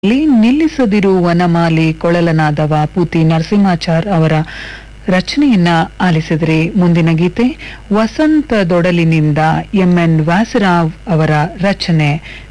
ನಿಲ್ಲಿಸದಿರು ವನಮಾಲಿ ಕೊಳಲನಾದವ ಪೂತಿ ನರಸಿಂಹಾಚಾರ್ ಅವರ ರಚನೆಯನ್ನ ಆಲಿಸಿದರೆ ಮುಂದಿನ ಗೀತೆ ವಸಂತದೊಡಲಿನಿಂದ ಎಂಎನ್ ವ್ಯಾಸರಾವ್ ಅವರ ರಚನೆ